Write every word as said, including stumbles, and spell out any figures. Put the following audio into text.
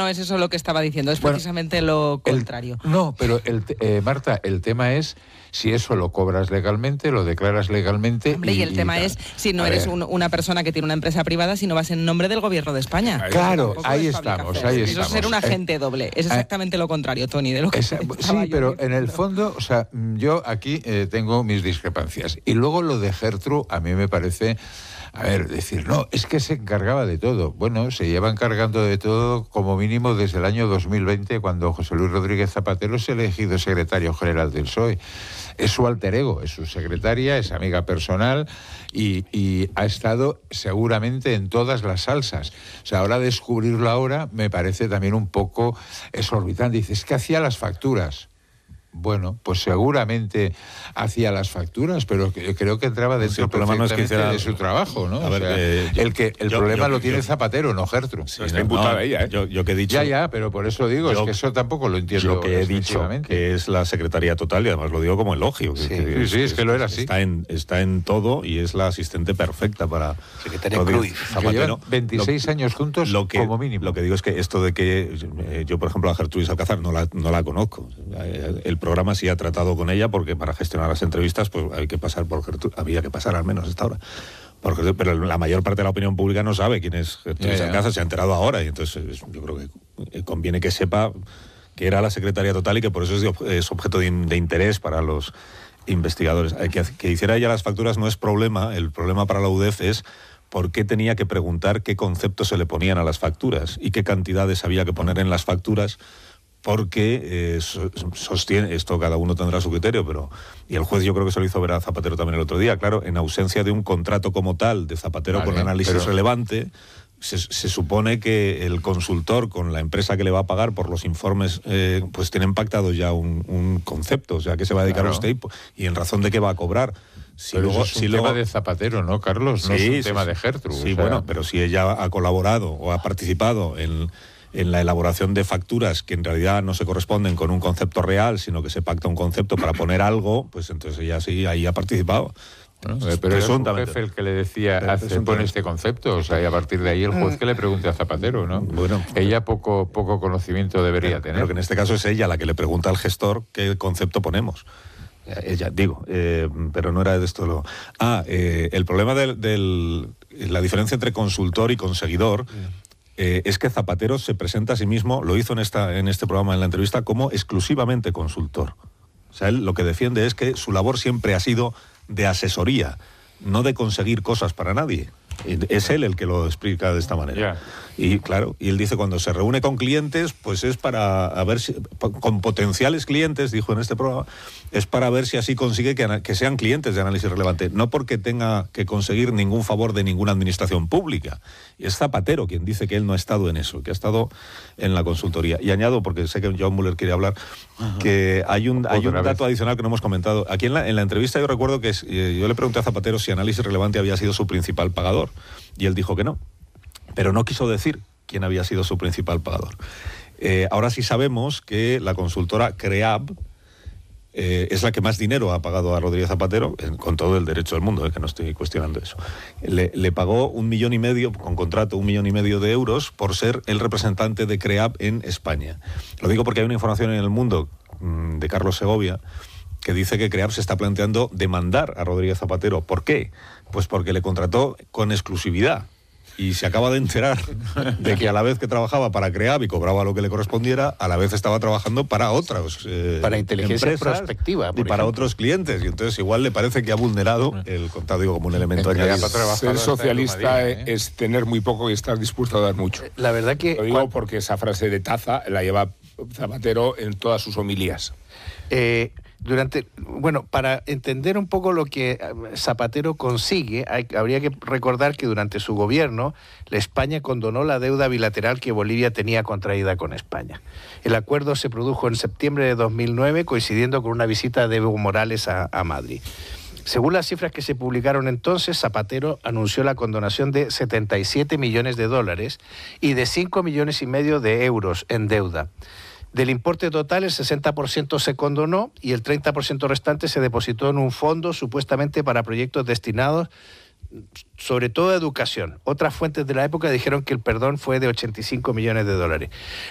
no es eso lo que estaba diciendo, es bueno, precisamente lo contrario. El, no, pero el, eh, Marta, el tema es si eso lo cobras legalmente, lo declaras legalmente. Hombre, y, y el y tema tal. es si no a eres un, una persona que tiene una empresa privada, si no vas en nombre del gobierno de España. Claro, ahí estamos, ahí Eso estamos. es ser un agente eh, doble, es exactamente eh, lo contrario, Tony, de lo que esa, Sí, pero en el fondo, o sea, yo aquí eh, tengo mis discrepancias. Y luego lo de Gertrude, a mí me parece... A ver, decir, no, es que se encargaba de todo. Bueno, se lleva encargando de todo como mínimo desde el año dos mil veinte, cuando José Luis Rodríguez Zapatero es elegido secretario general del P S O E. Es su alter ego, es su secretaria, es amiga personal y, y ha estado seguramente en todas las salsas. O sea, ahora descubrirlo ahora me parece también un poco exorbitante. Dices, ¿qué hacía las facturas? Bueno, pues seguramente hacía las facturas, pero que, creo que entraba dentro sí, perfectamente no es que hiciera... de su trabajo, ¿no? A ver, o sea, eh, yo, el que el yo, problema yo, lo tiene yo, Zapatero, no Gertrude. Sí, está imputada no, ella, ¿eh? Yo, yo que he dicho... Ya, ya, pero por eso digo, es que eso tampoco lo entiendo. Lo que he dicho, que es la secretaría total, y además lo digo como elogio. Sí, que, que, sí, sí, es, es que lo era así. Está en, está en todo y es la asistente perfecta para... Secretaria Cruz. Zapatero. veintiséis lo, años juntos lo que, como mínimo. Lo que digo es que esto de que eh, yo, por ejemplo, a Gertrudis Alcázar no la, no la conozco. El programa sí ha tratado con ella porque para gestionar las entrevistas pues hay que pasar por Gertrudis, había que pasar al menos hasta ahora. Porque, pero la mayor parte de la opinión pública no sabe quién es Gertrudis Alcázar, se ha enterado ahora y entonces yo creo que conviene que sepa que era la secretaria total y que por eso es, de, es objeto de, de interés para los investigadores. Que, que hiciera ella las facturas no es problema, el problema para la U D E F es por qué tenía que preguntar qué conceptos se le ponían a las facturas y qué cantidades había que poner en las facturas, porque eh, sostiene, esto cada uno tendrá su criterio, pero y el juez yo creo que se lo hizo ver a Zapatero también el otro día, claro, en ausencia de un contrato como tal de Zapatero vale, con análisis pero... relevante, se, se supone que el consultor con la empresa que le va a pagar por los informes, eh, pues tienen pactado ya un, un concepto, o sea, que se va a dedicar claro. a usted y, y en razón de qué va a cobrar. Si pero luego, eso es un si tema luego... de Zapatero, ¿no, Carlos? No sí, es un sí, tema sí, de Gertrude. Sí, o sea... bueno, pero si ella ha colaborado o ha participado en... en la elaboración de facturas que en realidad no se corresponden con un concepto real, sino que se pacta un concepto para poner algo, pues entonces ella sí, ahí ha participado. Bueno, pero es un jefe el que le decía, hace, pone este concepto, o sea, y a partir de ahí el juez que le pregunte a Zapatero, ¿no? Bueno, ella poco, poco conocimiento debería pero, tener. Pero que en este caso es ella la que le pregunta al gestor qué concepto ponemos. Ella, digo, eh, pero no era de esto lo... Ah, eh, el problema del, del... la diferencia entre consultor y conseguidor... Eh, es que Zapatero se presenta a sí mismo, lo hizo en, esta, en este programa, en la entrevista, como exclusivamente consultor. O sea, él lo que defiende es que su labor siempre ha sido de asesoría, no de conseguir cosas para nadie. Es él el que lo explica de esta manera. Yeah. Y claro, y él dice cuando se reúne con clientes, pues es para a ver si, con potenciales clientes, dijo en este programa, es para ver si así consigue que, que sean clientes de análisis relevante, no porque tenga que conseguir ningún favor de ninguna administración pública. Y es Zapatero quien dice que él no ha estado en eso, que ha estado en la consultoría. Y añado, porque sé que John Muller quiere hablar, uh-huh. que hay un, hay un dato adicional que no hemos comentado. Aquí en la, en la entrevista yo recuerdo que eh, yo le pregunté a Zapatero si análisis relevante había sido su principal pagador. Y él dijo que no, pero no quiso decir quién había sido su principal pagador. Eh, ahora sí sabemos que la consultora CREAB eh, es la que más dinero ha pagado a Rodríguez Zapatero, eh, con todo el derecho del mundo, eh, que no estoy cuestionando eso. Le, le pagó un millón y medio, con contrato, un millón y medio de euros por ser el representante de CREAB en España. Lo digo porque hay una información en El Mundo mmm, de Carlos Segovia que dice que CREAB se está planteando demandar a Rodríguez Zapatero. ¿Por qué? Pues porque le contrató con exclusividad y se acaba de enterar de que a la vez que trabajaba para CREAB y cobraba lo que le correspondiera, a la vez estaba trabajando para otras eh, para inteligencia empresas prospectiva y para ejemplo. otros clientes. Y entonces igual le parece que ha vulnerado el contrato, digo, como un elemento añadido. Ser socialista ¿eh? es tener muy poco y estar dispuesto a dar mucho. La verdad que... Lo digo cuando... porque esa frase de taza la lleva Zapatero en todas sus homilías. Eh... Durante, bueno, para entender un poco lo que Zapatero consigue, hay, habría que recordar que durante su gobierno, la España condonó la deuda bilateral que Bolivia tenía contraída con España. El acuerdo se produjo en septiembre de dos mil nueve, coincidiendo con una visita de Evo Morales a, a Madrid. Según las cifras que se publicaron entonces, Zapatero anunció la condonación de setenta y siete millones de dólares y de cinco millones y medio de euros en deuda. Del importe total, el sesenta por ciento se condonó y el treinta por ciento restante se depositó en un fondo supuestamente para proyectos destinados sobre todo a educación. Otras fuentes de la época dijeron que el perdón fue de ochenta y cinco millones de dólares.